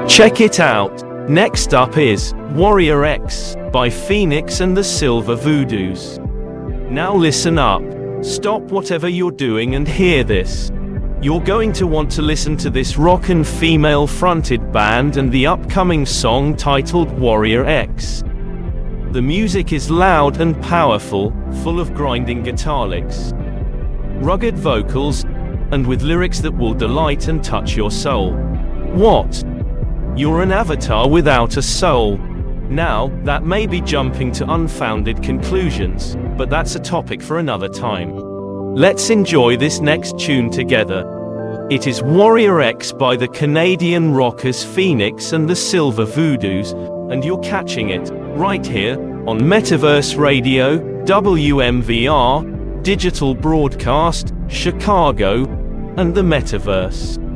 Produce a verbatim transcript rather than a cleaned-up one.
Check it out. Next up is Warrior X by Phoenix and the Silver Voodoos. Now listen up. Stop whatever you're doing and hear this. You're going to want to listen to this rockin' female-fronted band and the upcoming song titled Warrior X. The music is loud and powerful, full of grinding guitar licks, rugged vocals, and with lyrics that will delight and touch your soul. What? You're an avatar without a soul. Now, that may be jumping to unfounded conclusions, but that's a topic for another time. Let's enjoy this next tune together. It is Warrior X by the Canadian rockers Phoenix and the Silver Voodoos, and you're catching it right here on Metaverse Radio, W M V R, Digital Broadcast, Chicago, and the Metaverse.